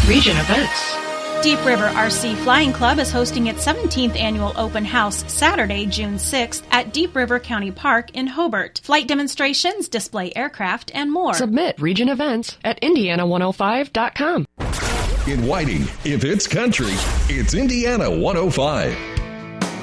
Region events. Deep River RC Flying Club is hosting its 17th annual open house Saturday, June 6th at Deep River County Park in Hobart. Flight demonstrations, display aircraft, and more. Submit region events at Indiana105.com. In Whiting, if it's country, it's Indiana 105.